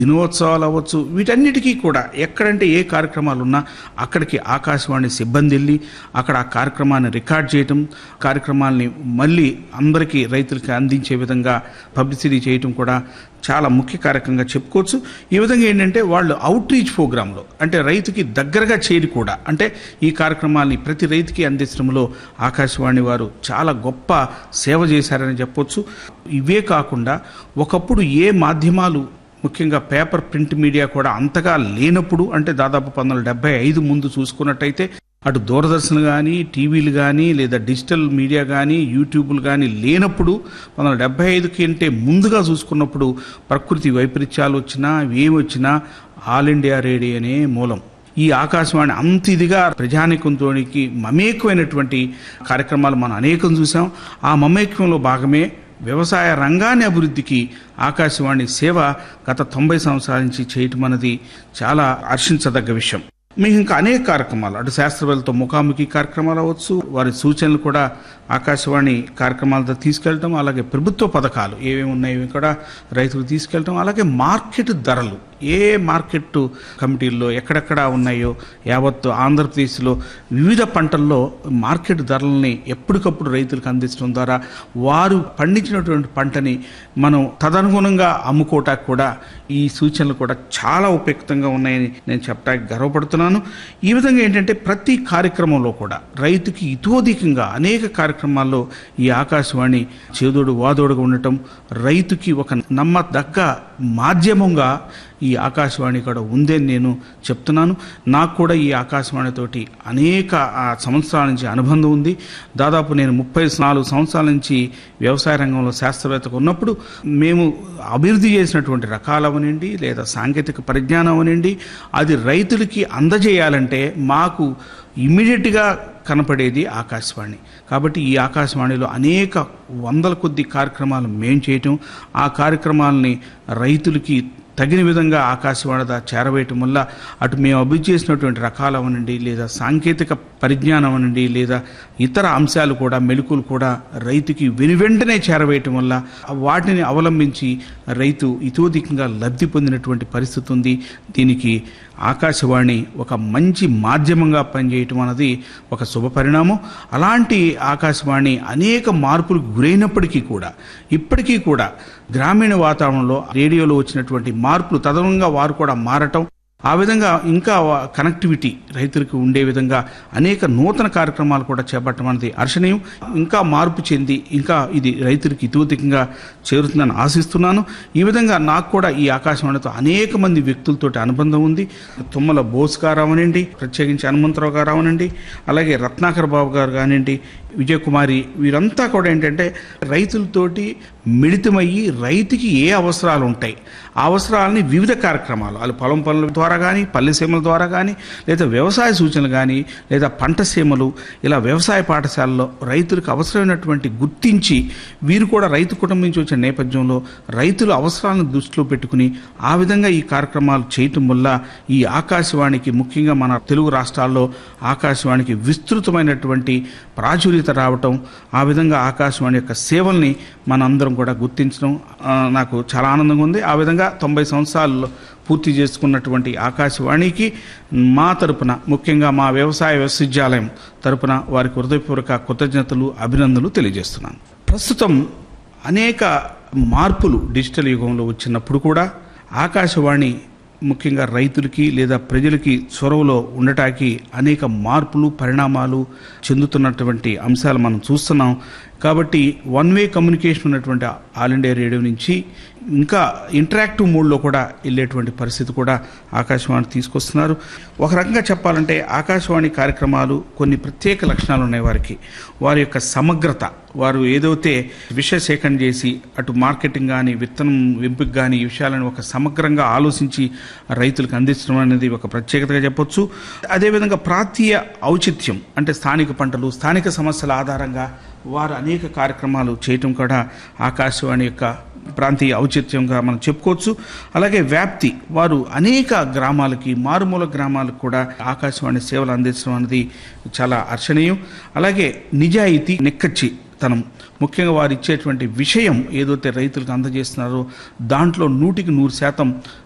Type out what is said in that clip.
దినోత్సవాలు అవ్వచ్చు, వీటన్నిటికీ కూడా ఎక్కడంటే ఏ కార్యక్రమాలు ఉన్నా అక్కడికి ఆకాశవాణి సిబ్బంది వెళ్ళి అక్కడ ఆ కార్యక్రమాన్ని రికార్డ్ చేయటం, కార్యక్రమాల్ని మళ్ళీ అందరికీ రైతులకి అందించే విధంగా పబ్లిసిటీ చేయటం కూడా చాలా ముఖ్య కార్యక్రమంగా చెప్పుకోవచ్చు. ఈ విధంగా ఏంటంటే వాళ్ళు అవుట్ రీచ్ ప్రోగ్రాంలో అంటే రైతుకి దగ్గరగా చేరి కూడా అంటే ఈ కార్యక్రమాల్ని ప్రతి రైతుకి అందించడంలో ఆకాశవాణి వారు చాలా గొప్ప సేవ చేశారని చెప్పొచ్చు. ఇవే కాకుండా ఒకప్పుడు ఏ మాధ్యమాలు ముఖ్యంగా పేపర్ ప్రింట్ మీడియా కూడా అంతగా లేనప్పుడు అంటే దాదాపు 1975 ముందు చూసుకున్నట్టయితే అటు దూరదర్శన్ కానీ, టీవీలు కానీ, లేదా డిజిటల్ మీడియా కానీ, యూట్యూబ్లు కానీ లేనప్పుడు 1975 కంటే ముందుగా చూసుకున్నప్పుడు ప్రకృతి వైపరీత్యాలు వచ్చినా ఏమి వచ్చినా ఆల్ ఇండియా రేడియోనే మూలం. ఈ ఆకాశవాణి అంత ఇదిగా ప్రజానీకంతోనికి మమేకమైనటువంటి కార్యక్రమాలు మనం అనేకం చూసాం. ఆ మమేకంలో భాగమే వ్యవసాయ రంగాన్ని అభివృద్ధికి ఆకాశవాణి సేవ గత 90 సంవత్సరాల నుంచి చేయటం అనేది చాలా హర్షించదగ్గ విషయం. మీకు ఇంకా అనేక కార్యక్రమాలు అటు శాస్త్రవేత్తలతో ముఖాముఖి కార్యక్రమాలు అవ్వచ్చు, వారి సూచనలు కూడా ఆకాశవాణి కార్యక్రమాలతో తీసుకెళ్ళటం, అలాగే ప్రభుత్వ పథకాలు ఏమేమి ఉన్నాయో కూడా రైతులకు తీసుకెళ్ళటం, అలాగే మార్కెట్ ధరలు ఏ మార్కెట్ కమిటీల్లో ఎక్కడెక్కడ ఉన్నాయో యావత్తు ఆంధ్రప్రదేశ్లో వివిధ పంటల్లో మార్కెట్ ధరలని ఎప్పటికప్పుడు రైతులకు అందించడం ద్వారా వారు పండించినటువంటి పంటని మనం తదనుగుణంగా అమ్ముకోవటానికి కూడా ఈ సూచనలు కూడా చాలా ఉపయుక్తంగా ఉన్నాయని నేను చెప్పడానికి గర్వపడుతున్నాను. ఈ విధంగా ఏంటంటే ప్రతి కార్యక్రమంలో కూడా రైతుకి ఇతోధికంగా అనేక కార్యక్రమాల్లో ఈ ఆకాశవాణి చేదోడు వాదోడుగా ఉండటం, రైతుకి ఒక నమ్మదగ్గ మాధ్యమంగా ఈ ఆకాశవాణి కూడా ఉందని నేను చెప్తున్నాను. నాకు కూడా ఈ ఆకాశవాణితోటి అనేక సంవత్సరాల నుంచి అనుబంధం ఉంది. దాదాపు నేను 34 సంవత్సరాల నుంచి వ్యవసాయ రంగంలో శాస్త్రవేత్తగా ఉన్నప్పుడు మేము అభివృద్ధి చేసినటువంటి రకాలవనండి లేదా సాంకేతిక పరిజ్ఞానం అవనండి అది రైతులకి అందజేయాలంటే మాకు ఇమ్మీడియట్గా కనపడేది ఆకాశవాణి. కాబట్టి ఈ ఆకాశవాణిలో అనేక వందల కొద్ది కార్యక్రమాలు మేము చేయటం, ఆ కార్యక్రమాలని రైతులకి తగిన విధంగా ఆకాశవాణి చేరవేయటం వల్ల అటు మేము అభివృద్ధి చేసినటువంటి రకాలు అవనండి లేదా సాంకేతిక పరిజ్ఞానం అవనండి లేదా ఇతర అంశాలు కూడా మెళుకులు కూడా రైతుకి వెనువెంటనే చేరవేయటం వల్ల వాటిని అవలంబించి రైతు ఇతోధికంగా లబ్ధి పొందినటువంటి పరిస్థితి ఉంది. దీనికి ఆకాశవాణి ఒక మంచి మాధ్యమంగా పనిచేయటం అన్నది ఒక శుభ పరిణామం. అలాంటి ఆకాశవాణి అనేక మార్పులకు గురైనప్పటికీ కూడా ఇప్పటికీ కూడా గ్రామీణ వాతావరణంలో రేడియోలో వచ్చినటువంటి మార్పులు తదనంగా వారు కూడా మారటం, ఆ విధంగా ఇంకా కనెక్టివిటీ రైతులకు ఉండే విధంగా అనేక నూతన కార్యక్రమాలు కూడా చేపట్టడం అనేది హర్షణీయం. ఇంకా మార్పు చెంది ఇంకా ఇది రైతులకు ఇతోధికంగా చేరుతుందని ఆశిస్తున్నాను. ఈ విధంగా నాకు కూడా ఈ ఆకాశవాణితో అనేక మంది వ్యక్తులతోటి అనుబంధం ఉంది. తుమ్మల బోస్ గారు అవనండి, ప్రత్యేకించి హనుమంతరావు గారు అవనండి, అలాగే రత్నాకర్ బాబు గారు కానివ్వండి, విజయకుమారి, వీరంతా కూడా ఏంటంటే రైతులతోటి మిళితమయ్యి రైతుకి ఏ అవసరాలు ఉంటాయి ఆ అవసరాలని వివిధ కార్యక్రమాలు వాళ్ళు పొలం పనుల ద్వారా కానీ, పల్లె సీమల ద్వారా కానీ, లేదా వ్యవసాయ సూచనలు కానీ, లేదా పంట సీమలు, ఇలా వ్యవసాయ పాఠశాలలో రైతులకు అవసరమైనటువంటి గుర్తించి వీరు కూడా రైతు కుటుంబం నుంచి వచ్చిన నేపథ్యంలో రైతుల అవసరాలను దృష్టిలో పెట్టుకుని ఆ విధంగా ఈ కార్యక్రమాలు చేయటం వల్ల ఈ ఆకాశవాణికి ముఖ్యంగా మన తెలుగు రాష్ట్రాల్లో ఆకాశవాణికి విస్తృతమైనటువంటి ప్రాచుర్యత రావటం, ఆ విధంగా ఆకాశవాణి యొక్క సేవల్ని మనందరం కూడా గుర్తించడం నాకు చాలా ఆనందంగా ఉంది. ఆ విధంగా 90 సంవత్సరాల్లో పూర్తి చేసుకున్నటువంటి ఆకాశవాణికి మా తరపున ముఖ్యంగా మా వ్యవసాయ విశ్వవిద్యాలయం తరపున వారికి హృదయపూర్వక కృతజ్ఞతలు, అభినందనలు తెలియజేస్తున్నాను. ప్రస్తుతం అనేక మార్పులు డిజిటల్ యుగంలో వచ్చినప్పుడు కూడా ఆకాశవాణి ముఖ్యంగా రైతులకి లేదా ప్రజలకి చొరవలో ఉండటానికి అనేక మార్పులు పరిణామాలు చెందుతున్నటువంటి అంశాలు మనం చూస్తున్నాం. కాబట్టి వన్ వే కమ్యూనికేషన్ ఉన్నటువంటి ఆల్ ఇండియా రేడియో నుంచి ఇంకా ఇంటరాక్టివ్ మోడ్లో కూడా వెళ్ళేటువంటి పరిస్థితి కూడా ఆకాశవాణి తీసుకొస్తున్నారు. ఒక రకంగా చెప్పాలంటే ఆకాశవాణి కార్యక్రమాలు కొన్ని ప్రత్యేక లక్షణాలు ఉన్నాయి వారికి. వారి యొక్క సమగ్రత, వారు ఏదైతే విషయ సేకరణ చేసి అటు మార్కెటింగ్ కానీ విత్తనం ఎంపిక కానీ ఈ విషయాలను ఒక సమగ్రంగా ఆలోచించి రైతులకు అందించడం అనేది ఒక ప్రత్యేకతగా చెప్పొచ్చు. అదేవిధంగా ప్రాంతీయ ఔచిత్యం అంటే స్థానిక పంటలు, స్థానిక సమస్యల ఆధారంగా వారు అనేక కార్యక్రమాలు చేయటం కూడా ఆకాశవాణి యొక్క ప్రాంతీయ ఔచిత్యంగా మనం చెప్పుకోవచ్చు. అలాగే వ్యాప్తి, వారు అనేక గ్రామాలకి, మారుమూల గ్రామాలకు కూడా ఆకాశవాణి సేవలు అందించడం అనేది చాలా హర్షణీయం. అలాగే నిజాయితీ, నిక్కచ్చితనం, ముఖ్యంగా వారు ఇచ్చేటువంటి విషయం ఏదైతే రైతులకు అందజేస్తున్నారో దాంట్లో 100%